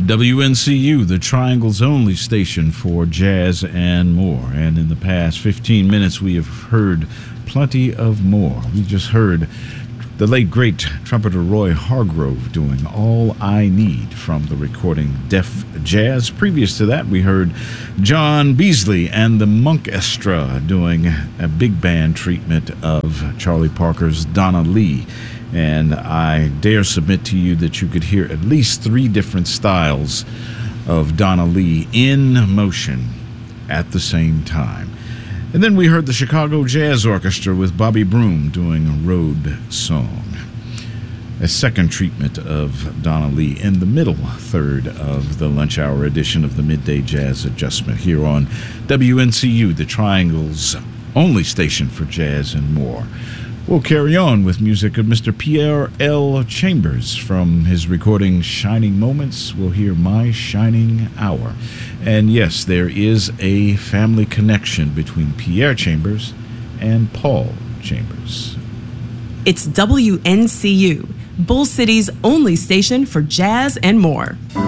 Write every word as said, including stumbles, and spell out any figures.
W N C U, the Triangle's only station for jazz and more. And in the past fifteen minutes, we have heard plenty of more. We just heard the late, great trumpeter Roy Hargrove doing All I Need from the recording Def Jazz. Previous to that, we heard John Beasley and the Monkestra doing a big band treatment of Charlie Parker's Donna Lee. And I dare submit to you that you could hear at least three different styles of Donna Lee in motion at the same time. And then we heard the Chicago Jazz Orchestra with Bobby Broom doing a Road Song. A second treatment of Donna Lee in the middle third of the lunch hour edition of the Midday Jazz Adjustment here on W N C U, the Triangle's only station for jazz and more. We'll carry on with music of Mister Pierre L. Chambers from his recording Shining Moments. We'll hear My Shining Hour. And yes, there is a family connection between Pierre Chambers and Paul Chambers. It's W N C U, Bull City's only station for jazz and more.